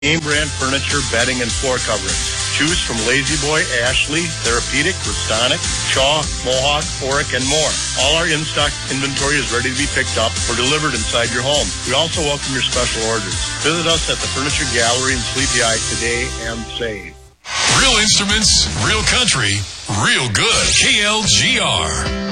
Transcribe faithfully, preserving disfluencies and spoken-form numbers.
Name brand furniture, bedding, and floor coverings. Choose from Lazy Boy, Ashley, Therapeutic, Rustonic, Shaw, Mohawk, Oric, and more. All our in-stock inventory is ready to be picked up or delivered inside your home. We also welcome your special orders. Visit us at the Furniture Gallery in Sleepy Eye today and save. Real instruments, real country, real good. K L G R.